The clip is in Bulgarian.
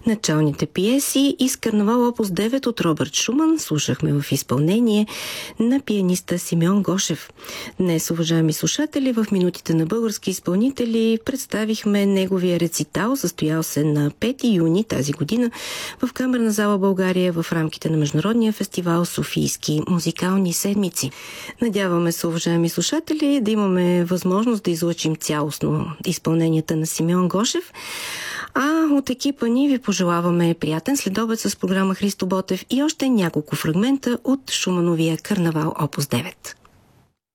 Началните пиеси из Карнавал опус 9 от Робърт Шуман слушахме в изпълнение на пианиста Симеон Гошев. Днес, уважаеми слушатели, в минутите на български изпълнители представихме неговия рецитал, състоял се на 5 юни тази година в Камерна зала България в рамките на Международния фестивал Софийски музикални седмици. Надяваме се, уважаеми слушатели, да имаме възможност да излъчим цялостно изпълненията на Симеон Гошев. А от екипа ни ви пожелаваме приятен следобед с програма Христо Ботев и още няколко фрагмента от Шумановия Карнавал опус 9.